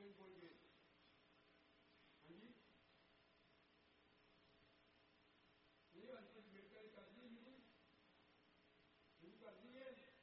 ਕੋਈ ਬੋਲ ਗਏ ਹਾਂਜੀ ਇਹ ਅੱਜ ਤੱਕ ਮੇਰੀ ਗੱਲ ਕਰਦੀ ਨਹੀਂ ਸ਼ੁਰੂ ਕਰਦੀ ਹੈ